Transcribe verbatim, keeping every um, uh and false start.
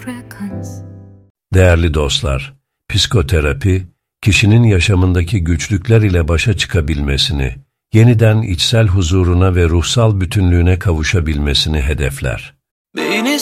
Değerli dostlar, psikoterapi, kişinin yaşamındaki güçlükler ile başa çıkabilmesini, yeniden içsel huzuruna ve ruhsal bütünlüğüne kavuşabilmesini hedefler. Beni